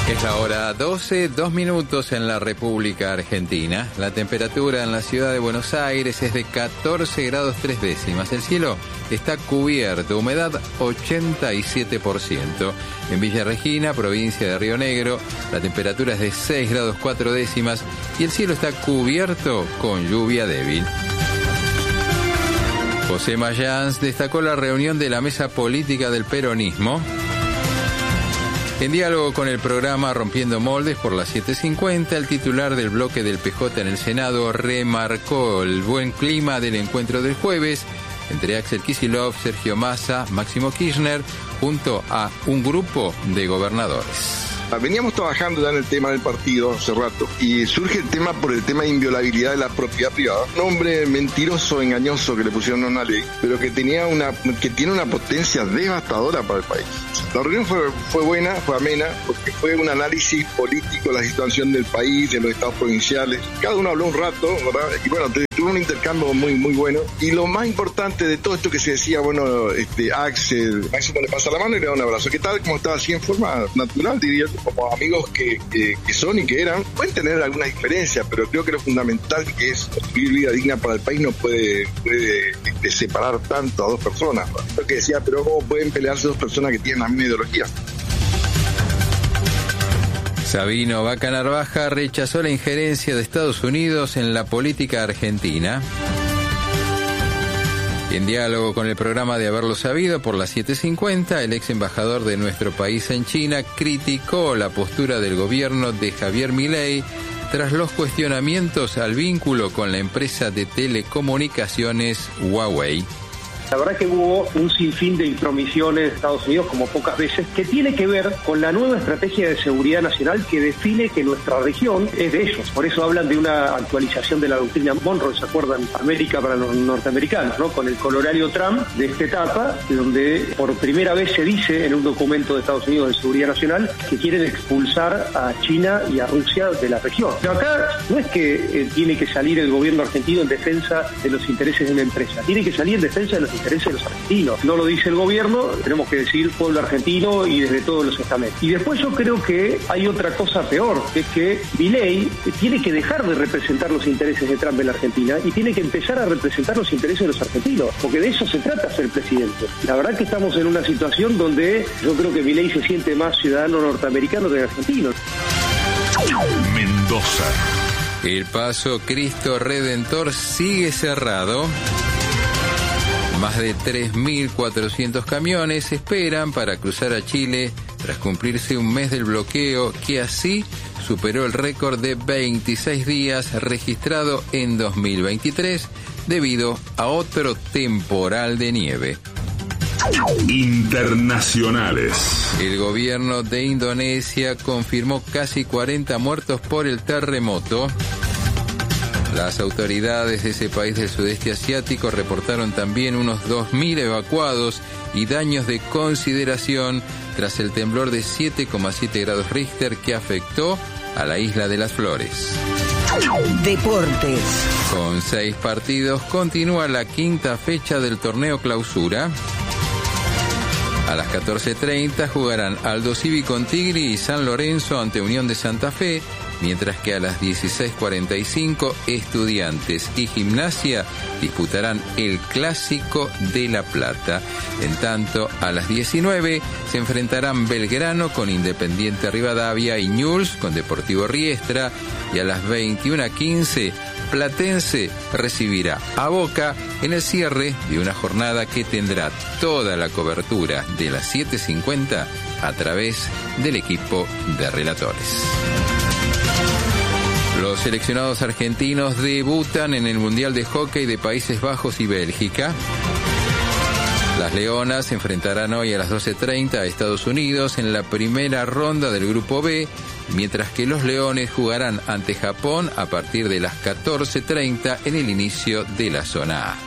Es la hora 12, 2 minutos en la República Argentina. La temperatura en la ciudad de Buenos Aires es de 14 grados 3 décimas. El cielo está cubierto, humedad 87%. En Villa Regina, provincia de Río Negro, la temperatura es de 6 grados 4 décimas y el cielo está cubierto con lluvia débil. José Mayans destacó la reunión de la mesa política del peronismo. En diálogo con el programa Rompiendo Moldes por las 7:50, el titular del bloque del PJ en el Senado remarcó el buen clima del encuentro del jueves entre Axel Kicillof, Sergio Massa, Máximo Kirchner, junto a un grupo de gobernadores. Veníamos trabajando ya en el tema del partido hace rato y surge el tema por el tema de inviolabilidad de la propiedad privada. Un hombre mentiroso, engañoso que le pusieron a una ley, pero que tiene una potencia devastadora para el país. La reunión fue buena, fue amena, porque fue un análisis político de la situación del país, de los estados provinciales. Cada uno habló un rato, ¿verdad? Y bueno, tuvo un intercambio muy, muy bueno. Y lo más importante de todo esto que se decía, bueno, Axel, Máximo le pasa la mano y le da un abrazo. ¿Qué tal? ¿Cómo estaba? Así en forma natural, diría yo, como amigos que son y que eran. Pueden tener alguna diferencia, pero creo que lo fundamental que es construir vida digna para el país no puede separar tanto a dos personas, ¿no? Lo que decía, pero ¿cómo pueden pelearse dos personas que tienen la misma ideología? Sabino Vaca Narvaja rechazó la injerencia de Estados Unidos en la política argentina. En diálogo con el programa de Haberlo Sabido por las 7:50, el ex embajador de nuestro país en China criticó la postura del gobierno de Javier Milei tras los cuestionamientos al vínculo con la empresa de telecomunicaciones Huawei. La verdad que hubo un sinfín de intromisiones de Estados Unidos, como pocas veces, que tiene que ver con la nueva estrategia de seguridad nacional que define que nuestra región es de ellos. Por eso hablan de una actualización de la doctrina Monroe, ¿se acuerdan? América para los norteamericanos, ¿no? Con el colorario Trump de esta etapa, donde por primera vez se dice en un documento de Estados Unidos de seguridad nacional que quieren expulsar a China y a Rusia de la región. Pero acá no es que tiene que salir el gobierno argentino en defensa de los intereses de una empresa, tiene que salir en defensa de los intereses de los argentinos. No lo dice el gobierno, tenemos que decir pueblo argentino y desde todos los estamentos. Y después yo creo que hay otra cosa peor, que es que Milei tiene que dejar de representar los intereses de Trump en la Argentina y tiene que empezar a representar los intereses de los argentinos, porque de eso se trata ser presidente. La verdad que estamos en una situación donde yo creo que Milei se siente más ciudadano norteamericano que argentino. Mendoza. El paso Cristo Redentor sigue cerrado. Más de 3.400 camiones esperan para cruzar a Chile tras cumplirse un mes del bloqueo que así superó el récord de 26 días registrado en 2023 debido a otro temporal de nieve. Internacionales. El gobierno de Indonesia confirmó casi 40 muertos por el terremoto. Las autoridades de ese país del sudeste asiático reportaron también unos 2.000 evacuados y daños de consideración tras el temblor de 7,7 grados Richter que afectó a la isla de las Flores. Deportes. Con 6 partidos continúa la quinta fecha del torneo Clausura. A las 14:30 jugarán Aldo Civi con Tigre y San Lorenzo ante Unión de Santa Fe, mientras que a las 16:45 Estudiantes y Gimnasia disputarán el Clásico de La Plata. En tanto, a las 19 se enfrentarán Belgrano con Independiente Rivadavia y Newell's con Deportivo Riestra, y a las 21:15 Platense recibirá a Boca en el cierre de una jornada que tendrá toda la cobertura de las 7:50 a través del equipo de relatores. Los seleccionados argentinos debutan en el Mundial de Hockey de Países Bajos y Bélgica. Las Leonas se enfrentarán hoy a las 12:30 a Estados Unidos en la primera ronda del Grupo B, mientras que los Leones jugarán ante Japón a partir de las 14:30 en el inicio de la zona A.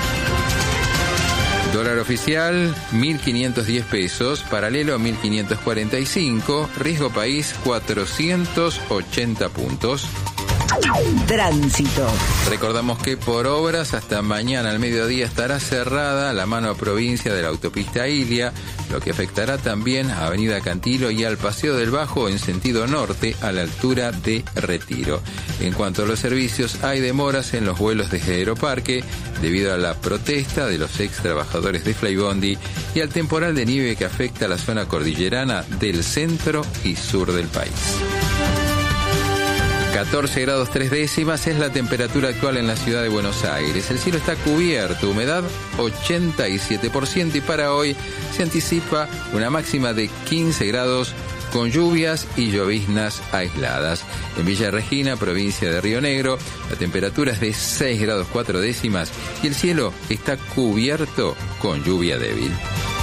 Dólar oficial, 1.510 pesos, paralelo 1.545, riesgo país 480 puntos. Tránsito. Recordamos que por obras hasta mañana al mediodía estará cerrada la mano a provincia de la autopista Ilia, lo que afectará también a Avenida Cantilo y al Paseo del Bajo en sentido norte a la altura de Retiro. En cuanto a los servicios, hay demoras en los vuelos desde Aeroparque debido a la protesta de los ex trabajadores de Flybondi y al temporal de nieve que afecta a la zona cordillerana del centro y sur del país. 14 grados 3 décimas es la temperatura actual en la ciudad de Buenos Aires. El cielo está cubierto, humedad 87% y para hoy se anticipa una máxima de 15 grados con lluvias y lloviznas aisladas. En Villa Regina, provincia de Río Negro, la temperatura es de 6 grados 4 décimas y el cielo está cubierto con lluvia débil.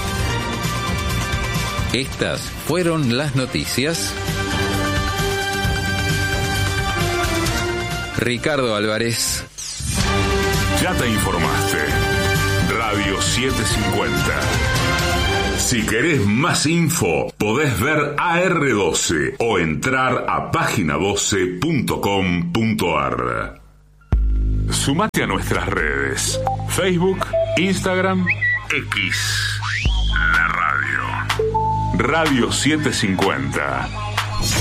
Estas fueron las noticias. Ricardo Álvarez. Ya te informaste. Radio 750. Si querés más info, podés ver AR12 o entrar a página12.com.ar. Sumate a nuestras redes: Facebook, Instagram, X. La radio. Radio 750.